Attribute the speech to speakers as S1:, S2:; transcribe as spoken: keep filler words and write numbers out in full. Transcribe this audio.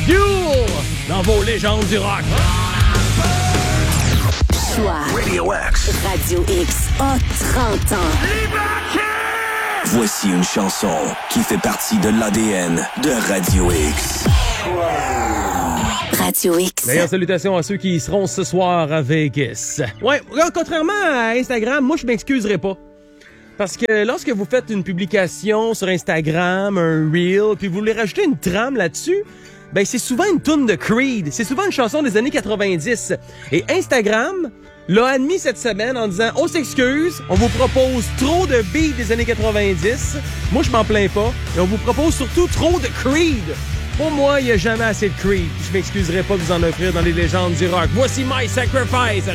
S1: Duel dans vos légendes du rock.
S2: Choix.
S3: Radio X.
S2: Radio X a trente ans.
S3: Voici une chanson qui fait partie de l'A D N de Radio X.
S2: Radio X.
S1: D'ailleurs, salutations à ceux qui y seront ce soir à Vegas. Ouais, contrairement à Instagram, moi, je m'excuserai pas. Parce que lorsque vous faites une publication sur Instagram, un reel, puis vous voulez rajouter une trame là-dessus, ben c'est souvent une toune de Creed. C'est souvent une chanson des années quatre-vingt-dix. Et Instagram l'a admis cette semaine en disant « On s'excuse, on vous propose trop de beats des années quatre-vingt-dix. Moi, je m'en plains pas. Et on vous propose surtout trop de Creed. Pour moi, il n'y a jamais assez de Creed. Je m'excuserai pas de vous en offrir dans les légendes du rock. Voici My Sacrifice.